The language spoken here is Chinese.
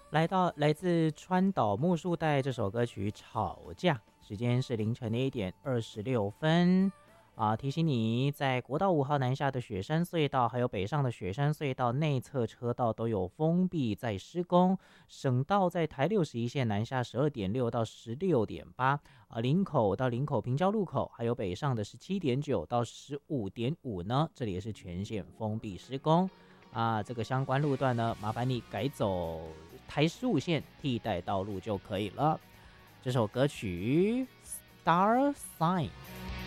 来自川岛木树代这首歌曲《吵架》，时间是凌晨的1:26啊！提醒你，在国道5号南下的雪山隧道，还有北上的雪山隧道内侧车道都有封闭在施工。省道在台61线南下12.6到16.8啊，林口到林口平交路口，还有北上的17.9到15.5呢，这里也是全线封闭施工。啊，这个相关路段呢，麻烦你改走台15线替代道路就可以了。这首歌曲《Star Sign》。